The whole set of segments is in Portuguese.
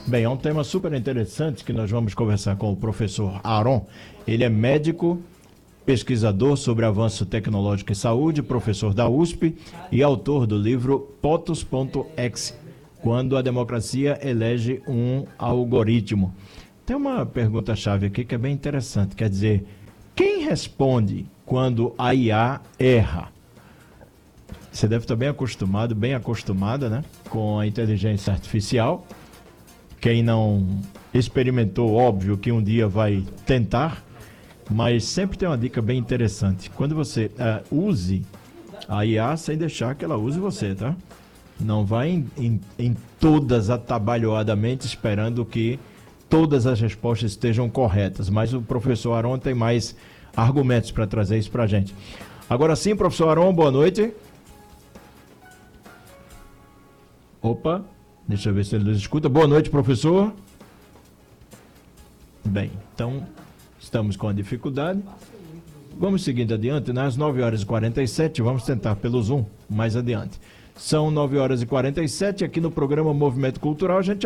Bem, é um tema super interessante que nós vamos conversar com o professor Aron. Ele é médico, pesquisador sobre avanço tecnológico e saúde, professor da USP e autor do livro POTUS.exe, quando a democracia elege um algoritmo. Tem uma pergunta-chave aqui que é bem interessante, quer dizer, quem responde quando a IA erra? Você deve estar bem acostumado, bem acostumada, né, com a inteligência artificial. Quem não experimentou, óbvio que um dia vai tentar, mas sempre tem uma dica bem interessante. Quando você use a IA sem deixar que ela use você, tá? Não vai em todas atabalhoadamente esperando que todas as respostas estejam corretas, mas o professor Aron tem mais argumentos para trazer isso para a gente. Agora sim, professor Aron, boa noite. Opa, deixa eu ver se ele nos escuta. Boa noite, professor. Bem, então estamos com a dificuldade. Vamos seguindo adiante, nas 9h47, vamos tentar pelo Zoom mais adiante. São 9h47, aqui no programa Movimento Cultural a gente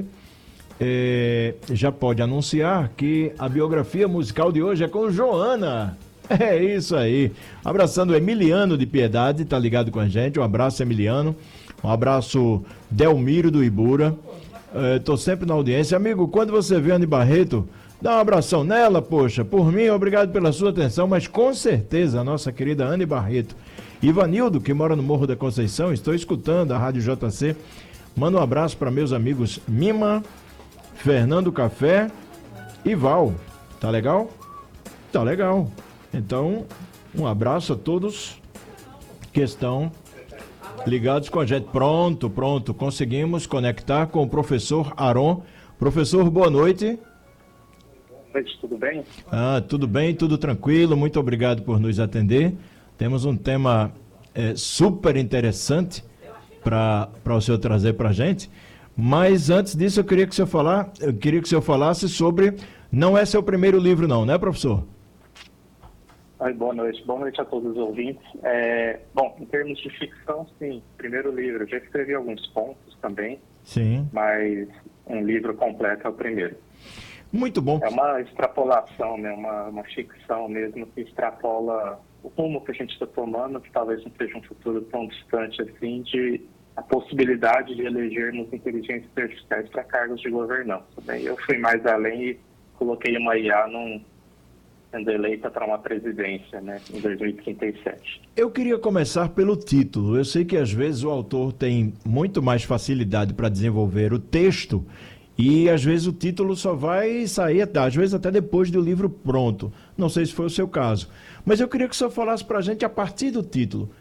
já pode anunciar que a biografia musical de hoje é com Joana. É isso aí. Abraçando o Emiliano de Piedade, tá ligado com a gente. Um abraço, Emiliano. Um abraço, Delmiro do Ibura. Tô sempre na audiência. Amigo, quando você vê a Anne Barreto, dá um abração nela, poxa. Por mim, obrigado pela sua atenção, mas com certeza a nossa querida Anne Barreto. Ivanildo, que mora no Morro da Conceição, estou escutando a Rádio JC. Manda um abraço para meus amigos Mima, Fernando Café e Val. Tá legal? Tá legal. Então, um abraço a todos que estão ligados com a gente. Pronto. Conseguimos conectar com o professor Aron. Professor, boa noite. Boa noite, tudo bem? Tudo bem, tudo tranquilo. Muito obrigado por nos atender. Temos um tema super interessante para o senhor trazer para a gente. Mas antes disso, eu queria que o senhor falasse sobre... Não é seu primeiro livro não, né, professor? Boa noite a todos os ouvintes. Bom, em termos de ficção, sim, primeiro livro. Eu já escrevi alguns contos também, sim, mas um livro completo é o primeiro. Muito bom. É uma extrapolação, né? Uma ficção mesmo que extrapola o rumo que a gente está tomando, que talvez não seja um futuro tão distante assim, de a possibilidade de elegermos inteligências artificiais para cargos de governança. Né? Eu fui mais além e coloquei uma IA sendo eleita para uma presidência, né, em 2037. Eu queria começar pelo título. Eu sei que às vezes o autor tem muito mais facilidade para desenvolver o texto e às vezes o título só vai sair, às vezes até depois do livro pronto. Não sei se foi o seu caso. Mas eu queria que o senhor falasse para a gente a partir do título.